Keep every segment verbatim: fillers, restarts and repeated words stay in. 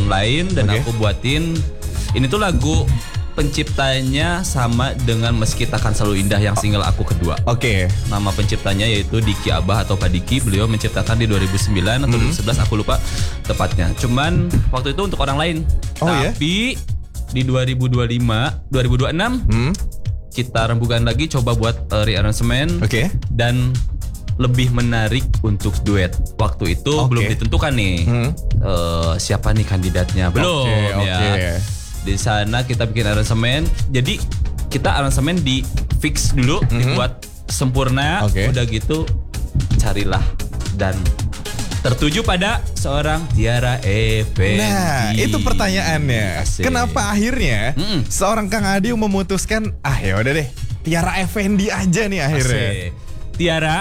lain dan okay. aku buatin. Ini tuh lagu penciptanya sama dengan Meski Takkan Selalu Indah yang single aku kedua. Oke. Okay. Nama penciptanya yaitu Diki Abah atau Kak Diki. Beliau menciptakan di dua ribu sembilan atau mm. dua ribu sebelas, aku lupa tepatnya. Cuman waktu itu untuk orang lain. Oh, Tapi yeah? di dua ribu dua puluh lima, dua ribu dua puluh enam mm. kita rembukan lagi coba buat uh, rearrangement. Oke. Okay. Dan lebih menarik untuk duet. Waktu itu okay. belum ditentukan nih mm. uh, siapa nih kandidatnya. Belum okay, ya. Okay. Di sana kita bikin aransemen. Jadi kita aransemen di fix dulu, mm-hmm. dibuat sempurna. Okay. Udah gitu carilah dan tertuju pada seorang Tiara Effendi. Nah, itu pertanyaannya. Asik. Kenapa akhirnya Mm-mm. seorang Kang Adi memutuskan ah ya udah deh Tiara Effendi aja nih akhirnya. Asik. Tiara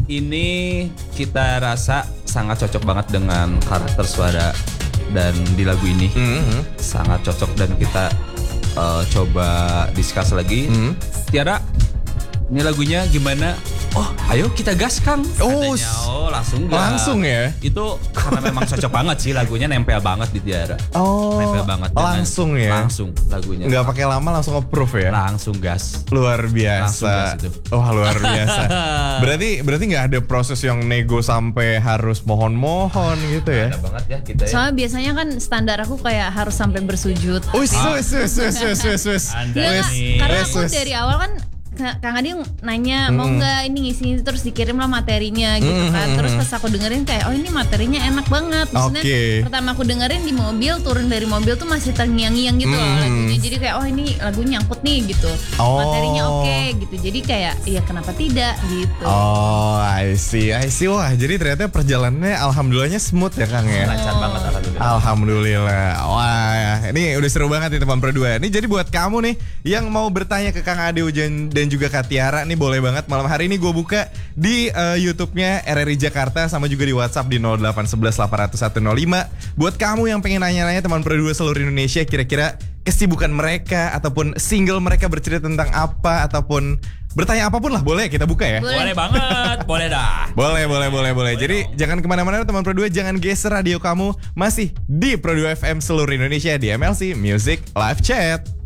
ini kita rasa sangat cocok banget dengan karakter suara dan di lagu ini mm-hmm. sangat cocok dan kita uh, coba discuss lagi. Mm-hmm. Tiara, ini lagunya gimana? Oh, ayo kita gas Kang. Oh, katanya. Oh langsung gas. Langsung ya? Itu karena memang cocok banget sih lagunya, nempel banget di Tiara. Oh, nempel banget. Langsung ya? Langsung lagunya. Nggak pakai lama, langsung approve ya? Langsung gas. Luar biasa. Langsung gas itu. Oh luar biasa. Berarti berarti nggak ada proses yang nego sampai harus mohon-mohon gitu ya? Ada banget ya kita ya. Soalnya biasanya kan standar aku kayak harus sampai bersujud. Wis wis wis wis wis wis wis. Karena aku dari awal kan Kang Adi nanya mau nggak ini ngisi terus dikirim lah materinya gitu kan. Terus pas aku dengerin kayak oh ini materinya enak banget. Maksudnya okay. pertama aku dengerin di mobil, turun dari mobil tuh masih terngiang-ngiang gitu loh lagunya. Jadi kayak oh ini lagu nyangkut nih gitu. Oh. Materinya oke okay, gitu. Jadi kayak ya kenapa tidak gitu. Oh I see I see. Wah jadi ternyata perjalanannya alhamdulillahnya smooth ya Kang ya. Lancar banget alhamdulillah. Alhamdulillah. Wah ini udah seru banget nih teman berdua. Ini jadi buat kamu nih yang mau bertanya ke Kang Adi Ujan dan juga Kak Tiara nih boleh banget. Malam hari ini gue buka di uh, YouTube-nya R R I Jakarta sama juga di WhatsApp di nol delapan satu satu delapan nol satu nol lima. Buat kamu yang pengen nanya-nanya teman berdua seluruh Indonesia kira-kira kesibukan mereka ataupun single mereka bercerita tentang apa ataupun bertanya apapun lah boleh kita buka ya. Boleh, boleh banget, boleh dah. Boleh, boleh, boleh, boleh. Jadi dong. Jangan kemana-mana teman Pro dua, jangan geser radio kamu masih di Pro dua F M seluruh Indonesia di M L C Music Live Chat.